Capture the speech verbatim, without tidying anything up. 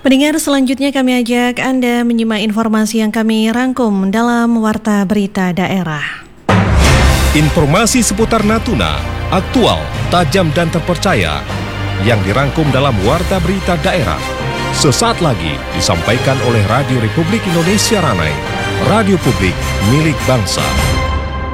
Pendengar, selanjutnya kami ajak Anda menyimak informasi yang kami rangkum dalam Warta Berita Daerah. Informasi seputar Natuna, aktual, tajam dan terpercaya, yang dirangkum dalam Warta Berita Daerah. Sesaat lagi disampaikan oleh Radio Republik Indonesia Ranai, radio publik milik bangsa.